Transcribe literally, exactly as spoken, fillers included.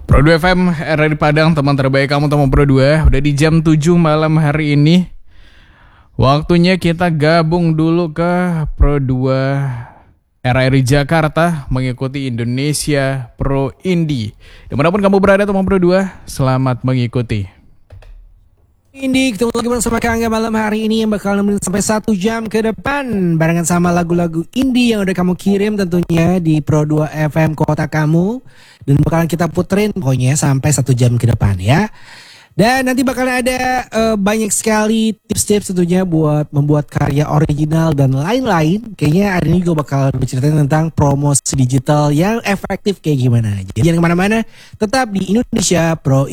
Pro dua F M, R R di Padang, teman terbaik kamu teman Pro dua. Udah di jam tujuh malam hari ini. Waktunya kita gabung dulu ke Pro dua R R di Jakarta, mengikuti Indonesia Pro Indie. Dimanapun kamu berada teman Pro dua, selamat mengikuti. Indie, ketemu lagi bersama Kang Angga malam hari ini yang bakal nemenin sampai satu jam ke depan barengan sama lagu-lagu indie yang udah kamu kirim tentunya di Pro dua F M kota kamu, dan bakalan kita puterin pokoknya sampai satu jam ke depan ya. Dan nanti bakal ada uh, banyak sekali tips-tips tentunya buat membuat karya original dan lain-lain. Kayaknya hari ini juga bakal bercerita tentang promosi digital yang efektif kayak gimana. Jadi jangan kemana-mana, tetap di Indonesia Pro